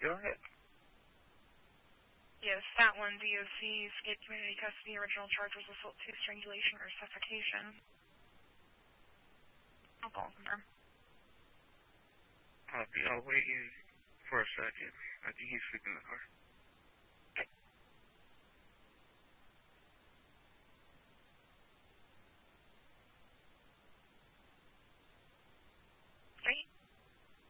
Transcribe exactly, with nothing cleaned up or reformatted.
Go ahead. Yes, that one, D O C, escape community custody, original charge was assault to strangulation or suffocation. I'll call him. Okay, I'll wait in for a second. I think he's sleeping in the car.